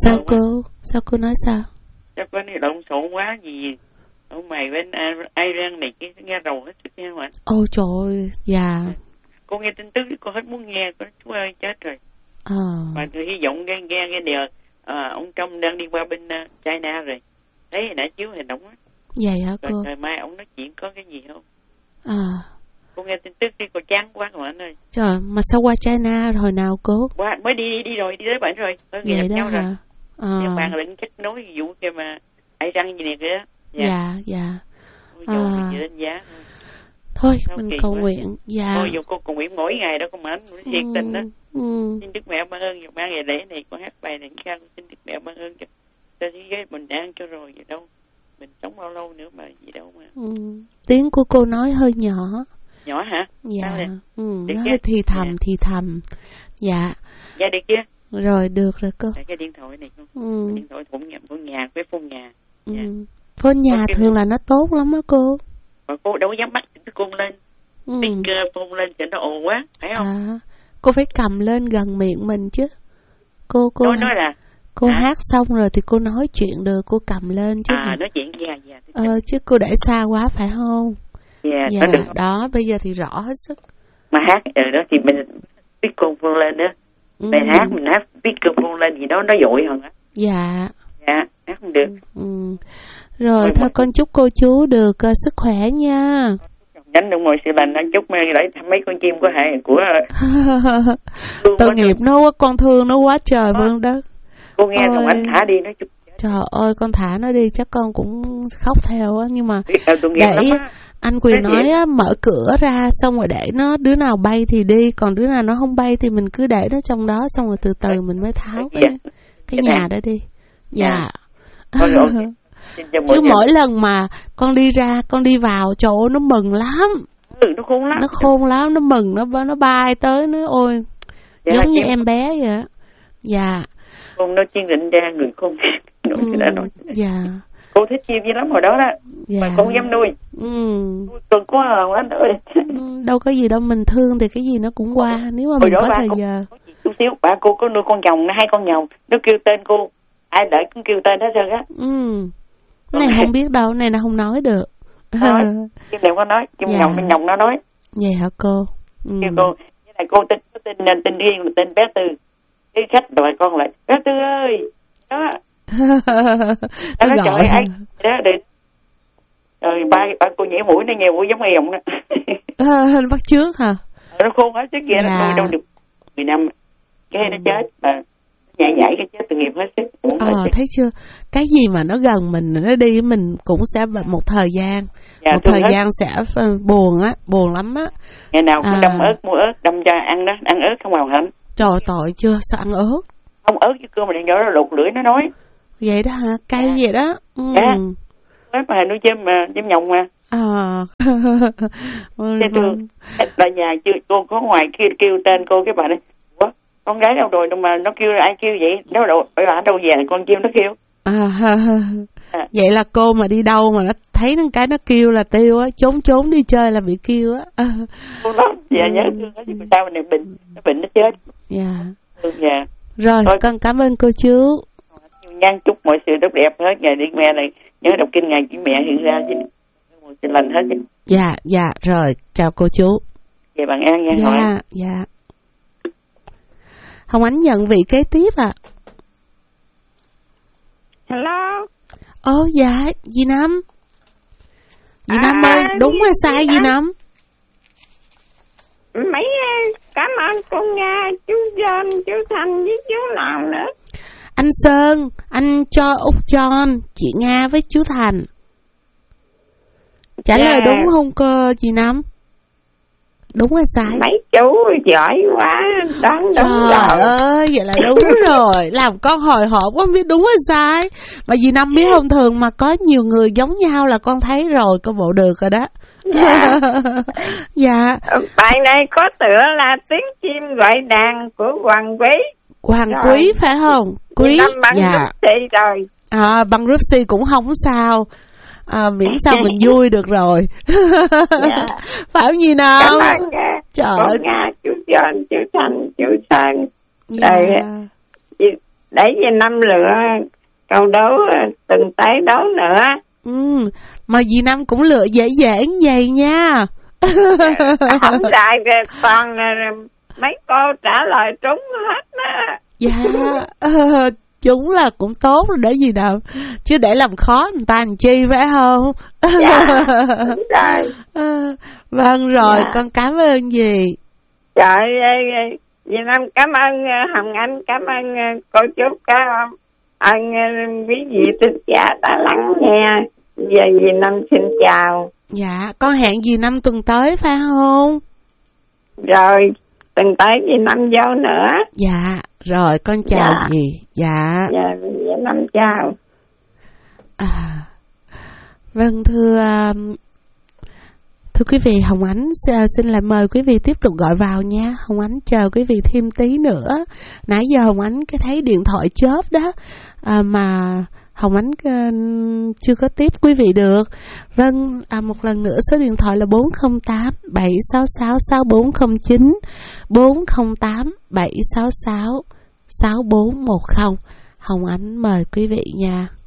Sao cô? Sao cô nói sao? Chắc có này lộn xộn quá gì. Ông mày bên Iran này cái nghe rầu hết sức nha mà. Ôi trời ơi, dạ. Cô nghe tin tức cô hết muốn nghe, cô nói chú ơi chết rồi. Mà tôi hy vọng nghe điều ông Trump đang đi qua bên China rồi. Thấy đã chiếu hình đóng á. Vậy hả rồi cô? Rồi mai ông nói chuyện có cái gì không? Cô nghe tin tức đi, cô chán quá rồi anh ơi. Trời, mà sao qua China hồi nào cô? Mới đi rồi, đi tới bệnh rồi. Vậy đó hả? Nhưng bạn định kết nối vụ kia mà ai răng gì nè kìa. Dạ. Lên giá thôi mình cầu nguyện. Dạ. Thôi dù cô cầu nguyện mỗi ngày đó con mà anh thiệt tình đó. Xin Đức Mẹ ban ơn vào ban ngày lễ này con hát bài này ca, xin Đức Mẹ ban ơn cho thế giới mình an cho rồi gì đâu. Mình sống bao lâu nữa mà gì đâu mà. Tiếng của cô nói hơi nhỏ. Nhỏ hả? Dạ. Nó hơi thì thầm. Dạ. Dạ được chưa? Rồi được rồi cô. Cái điện thoại này không? Điện thoại phone nhà với phone nhà. Phone nhà thường là nó tốt lắm á cô. Mà cô đâu dám bắt cái con lên. Speaker phone lên cho nó ồn quá, phải không? Cô phải cầm lên gần miệng mình chứ. Cô nói là cô hát xong rồi thì cô nói chuyện được, cô cầm lên chứ. Nói chuyện chứ cô để xa quá phải không? Dạ, đó bây giờ thì rõ hết sức. Mà hát đó thì mình speakerphone lên đó. Mình hát speakerphone lên thì nó dội hơn á. Dạ, hát không được. Rồi thôi con chúc cô chú được sức khỏe nha. Nhánh đúng rồi, sự lành anh chúc để mấy con chim của tội nghiệp nó quá, con thương nó quá trời vâng đó. Cô nghe còn anh thả đi nó chúc. Trời ơi, con thả nó đi chắc con cũng khóc theo á, nhưng mà để anh Quyền nói á, mở cửa ra xong rồi để nó đứa nào bay thì đi, còn đứa nào nó không bay thì mình cứ để nó trong đó, xong rồi từ từ mình mới tháo cái nhà đó đi. Dạ. Chứ mỗi lần mà con đi ra, con đi vào, trời ơi nó mừng lắm. Nó khôn lắm, nó mừng, nó bay tới, nó ôi giống như em bé vậy á. Dạ. Con nói chuyên định ra người con. Dạ. Cô thích chim dữ lắm hồi đó đó. Mà con không dám nuôi. Con có quá nữa. Đâu có gì đâu, mình thương thì cái gì nó cũng qua, nếu mà mình có thời giờ. Chút xíu, bà cô có nuôi con nhồng, hai con nhồng, nó kêu tên cô, ai đợi cũng kêu tên hết trơn á. Này không biết đâu, này nó không nói được. Chim này có nói, chim nhồng nó nói. Vậy hả cô? Kêu cô, với lại cô tên riêng, tên bé Tư. Cái khách đòi con lại, bé Tư ơi, đó. Nó nói trời ai đó để rồi ba cô nhảy mũi nó nghe mũi giống heo đó. Bắt chước hả? Nó khôn hết sức vậy. Nó nuôi đâu được 10 năm cái nó chết mà nhảy cái chết tội nghiệp hết sức. Thấy chưa, cái gì mà nó gần mình nó đi mình cũng sẽ một thời gian thời gian sẽ buồn lắm á. Ngày nào cũng đâm ớt, mua ớt đâm cho ăn đó, ăn ớt không vào hẳn. Trời tội chưa, sao ăn ớt? Không ớt chứ cơ mà đang nhỏ nó lụt lưỡi nó nói. Vậy đó hả? Cay vậy đó. Ớt mà nuôi chim nhồng mà. Thương. Là nhà chưa cô có ngoài kêu tên cô, cái bà này con gái đâu rồi mà nó kêu ai kêu vậy, nó đâu về con chim nó kêu. Vậy là cô mà đi đâu mà nó thấy cái nó kêu là tiêu á, trốn đi chơi là bị kêu á. Dạ nhớ thương nó, chứ sao mình bệnh nó chết. Dạ. Rồi con cảm ơn cô chú. Nhan chúc mọi sự tốt đẹp hết. Ngày đi mẹ này nhớ đọc kinh ngày chỉ mẹ hiện ra chứ sự lành hết. Dạ rồi chào cô chú. Dạ bạn An nha. Dạ. Hồng Ánh nhận vị kế tiếp ạ. Hello. Dạ, dì Năm. Dì Năm ơi, đúng hay sai dì Năm? Mấy cảm ơn cô Nga, chú John, chú Thanh với chú nào nữa. Anh Sơn, anh cho Út John, chị Nga với chú Thành. Trả lời đúng không cơ dì Năm? Đúng hay sai? Mấy chú giỏi quá, đoán đúng rồi. Trời ơi, vậy là đúng rồi. Làm con hồi hộp không biết đúng hay sai. Mà dì Năm biết không, thường mà có nhiều người giống nhau là con thấy rồi, con bộ được rồi đó. Dạ. Bài này có tựa là tiếng chim gọi đàn của Hoàng Quý. Hoàng Quý phải không? Quý. Bằng Rupsi rồi. Bằng Rupsi cũng không sao. Miễn sao mình vui được rồi. Phải không gì nào? Cảm ơn Trời ơi. Nga, chú John, chú Thanh, chú Sơn. để về năm lựa câu đố từng tới đố nữa. Mà dì Năm cũng lựa dễ dễ như vậy nha. Không đại toàn mấy cô trả lời trúng hết á. Dạ, chúng là cũng tốt rồi để gì đâu, chứ để làm khó người ta làm chi, phải không? Dạ, đúng rồi. Vâng rồi, dạ. Con cảm ơn dì. Trời ơi, dì Năm cảm ơn Hồng Anh, cảm ơn cô chú, cảm ơn quý vị thính giả đã lắng nghe. Giờ dì Năm xin chào. Dạ, con hẹn dì Năm tuần tới phải không? Rồi, tuần tới dì Năm vô nữa. Dạ, rồi con chào dì. Dạ. Dạ, dì Năm chào. Vâng, thưa quý vị, Hồng Ánh xin lại mời quý vị tiếp tục gọi vào nha. Hồng Ánh chờ quý vị thêm tí nữa. Nãy giờ Hồng Ánh cái thấy điện thoại chớp đó, mà Hồng Ánh chưa có tiếp quý vị được. Vâng, một lần nữa số điện thoại là 408 766 6409, 408 766 6410. Hồng Ánh mời quý vị nha.